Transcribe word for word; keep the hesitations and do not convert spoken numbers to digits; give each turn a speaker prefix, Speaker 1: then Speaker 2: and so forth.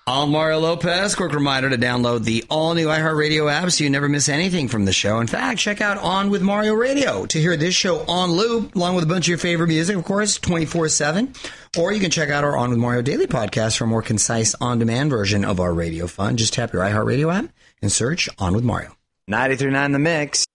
Speaker 1: I'm Mario Lopez. Quick reminder to download the all-new iHeartRadio app so you never miss anything from the show. In fact, check out On with Mario Radio to hear this show on loop, along with a bunch of your favorite music, of course, twenty-four seven. Or you can check out our On with Mario Daily podcast for a more concise, on-demand version of our radio fun. Just tap your iHeartRadio app and search On with Mario. ninety-three point nine The Mix.